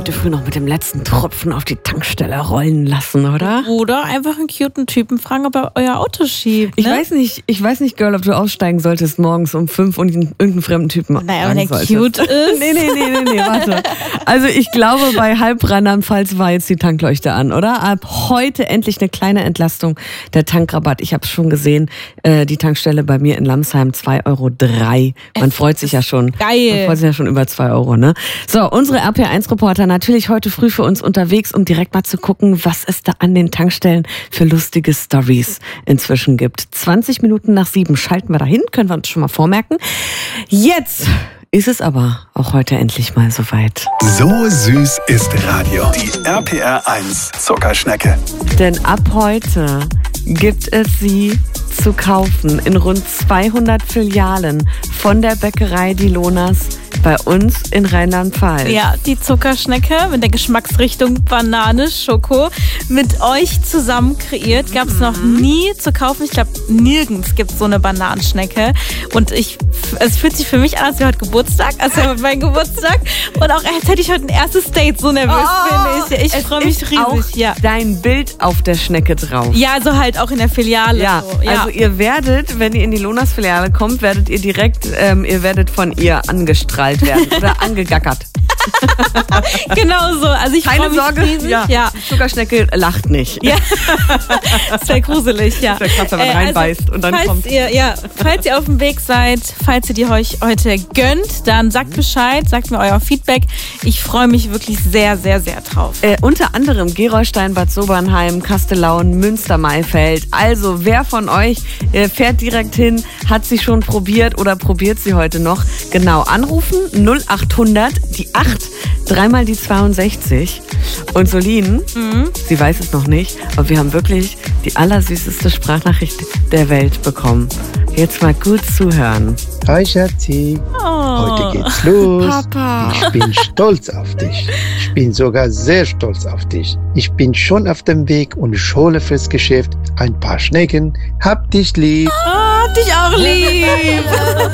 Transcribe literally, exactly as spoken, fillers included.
heute früh noch mit dem letzten Tropfen auf die Tankstelle rollen lassen, oder? Oder einfach einen cuten Typen fragen, ob er euer Auto schiebt. Ne? Ich weiß nicht, ich weiß nicht, Girl, ob du aussteigen solltest morgens um fünf und irgendeinen fremden Typen Naja, wenn er solltest. cute ist. nee, nee, nee, nee, nee, warte. Also ich glaube, bei halb Rheinland-Pfalz war jetzt die Tankleuchte an, oder? Ab heute endlich eine kleine Entlastung, der Tankrabatt. Ich habe es schon gesehen, äh, die Tankstelle bei mir in Lamsheim, zwei Euro drei. Man freut sich ja schon. Geil. Man freut sich ja schon über zwei Euro, ne? So, unsere R P eins Reporter natürlich heute früh für uns unterwegs, um direkt mal zu gucken, was es da an den Tankstellen für lustige Stories inzwischen gibt. zwanzig Minuten nach sieben schalten wir dahin, können wir uns schon mal vormerken. Jetzt ist es aber auch heute endlich mal soweit. So süß ist Radio. Die R P R eins Zuckerschnecke. Denn ab heute gibt es sie zu kaufen in rund zweihundert Filialen von der Bäckerei Die Lonas bei uns in Rheinland-Pfalz. Ja, die Zuckerschnecke mit der Geschmacksrichtung Banane, Schoko mit euch zusammen kreiert. Gab es mhm. noch nie zu kaufen. Ich glaube, nirgends gibt es so eine Bananenschnecke. Und ich, es fühlt sich für mich an, als wäre heute Geburtstag, als wäre mein Geburtstag. Und auch als hätte ich heute ein erstes Date. So nervös oh, bin ich. Ich freue mich riesig. Auch ja. dein Bild auf der Schnecke drauf. Ja, also halt auch in der Filiale. Ja, so. ja. Also ihr werdet, wenn ihr in die Lonas-Filiale kommt, werdet ihr direkt, ähm, ihr werdet von ihr angestrahlt werden oder angegackert. Genau so. Also ich Keine mich Sorge, riesig. ja. Ja. Die Zuckerschnecke lacht nicht. Ja. Das wäre gruselig, ja. Das wäre krass, wenn man äh, reinbeißt also, und dann falls kommt. Ihr, ja, falls ihr auf dem Weg seid, falls ihr die euch heute gönnt, dann sagt Bescheid, sagt mir euer Feedback. Ich freue mich wirklich sehr, sehr, sehr drauf. Äh, unter anderem Gerolstein, Bad Sobernheim, Kastellaun, Münster-Maifeld. Also wer von euch äh, fährt direkt hin, hat sie schon probiert oder probiert sie heute noch? Genau, anrufen null achthundert, die acht, dreimal die zweiundsechzig. Und Solin, mhm. sie weiß es noch nicht, aber wir haben wirklich die allersüßeste Sprachnachricht der Welt bekommen. Jetzt mal gut zuhören. Hi Schatzi, oh. heute geht's los. Papa. Ich bin stolz auf dich. Ich bin sogar sehr stolz auf dich. Ich bin schon auf dem Weg und ich hole fürs Geschäft ein paar Schnecken. Hab dich lieb. Oh, dich auch lieb.